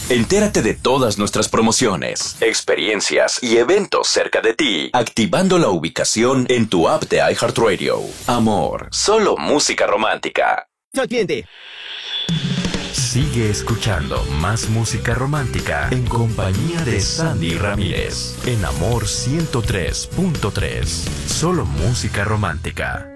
Entérate de todas nuestras promociones, experiencias y eventos cerca de ti, activando la ubicación en tu app de iHeartRadio. Amor, solo música romántica. Al cliente. Sigue escuchando más música romántica en compañía de Sandy Ramírez en Amor 103.3. Solo música romántica.